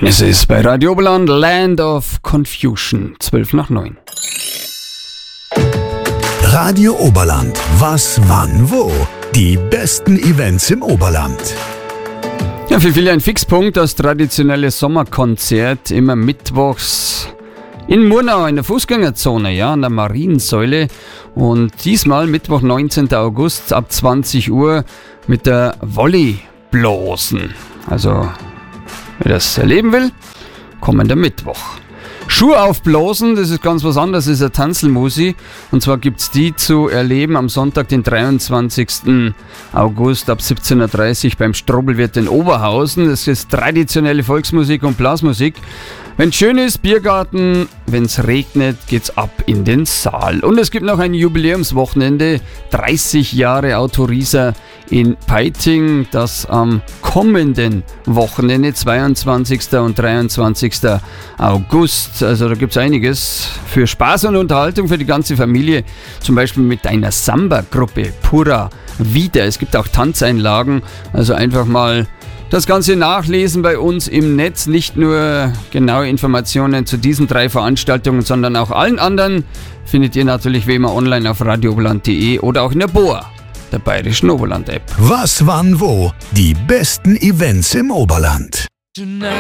Genesis bei Radio Oberland, Land of Confusion, 8:55. Radio Oberland, was, wann, wo? Die besten Events im Oberland. Ja, für viele ein Fixpunkt, das traditionelle Sommerkonzert, immer mittwochs in Murnau in der Fußgängerzone, ja, an der Mariensäule. Und diesmal Mittwoch, 19. August ab 20 Uhr mit der Volleyblosen. Also, wer das erleben will, kommender Mittwoch. Schuhe aufblasen, das ist ganz was anderes, das ist eine Tanzelmusi. Und zwar gibt es die zu erleben am Sonntag, den 23. August ab 17:30 Uhr beim Strobelwirt in Oberhausen. Das ist traditionelle Volksmusik und Blasmusik. Wenn es schön ist, Biergarten, wenn es regnet, geht's ab in den Saal. Und es gibt noch ein Jubiläumswochenende, 30 Jahre Autoriesa in Peiting, das am kommenden Wochenende, 22. und 23. August. Also da gibt es einiges für Spaß und Unterhaltung für die ganze Familie, zum Beispiel mit einer Samba-Gruppe, Pura Vida. Es gibt auch Tanzeinlagen, also einfach mal das Ganze nachlesen bei uns im Netz. Nicht nur genaue Informationen zu diesen 3 Veranstaltungen, sondern auch allen anderen findet ihr natürlich wie immer online auf radiooberland.de oder auch in der BOA, der Bayerischen Oberland-App. Was, wann, wo? Die besten Events im Oberland.